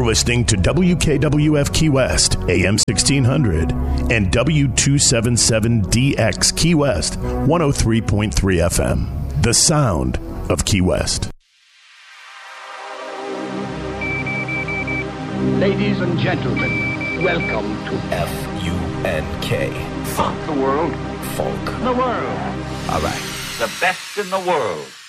listening to WKWF Key West, AM 1600, and W277DX Key West, 103.3 FM. The sound of Key West. Ladies and gentlemen, welcome to F-U-N-K. Funk the World. Funk. The world. All right. The best in the world.